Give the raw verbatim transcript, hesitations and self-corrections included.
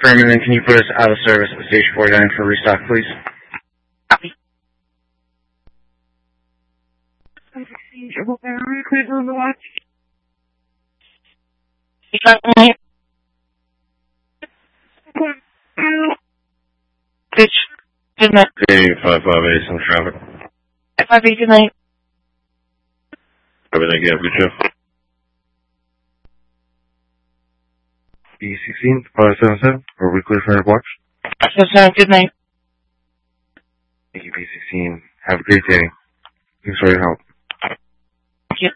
Affirmative, then can you put us out of service at station forty-nine for restock, please? Copy. Triple battery, please on the watch. Bitch, good night. Hey, five five eight, some traffic. five five eight, good night. Everything good, good show. B sixteen, five seven seven, are we clear for our watch? five seven, good night. Thank you, B sixteen. Have a great day. Thanks for your help.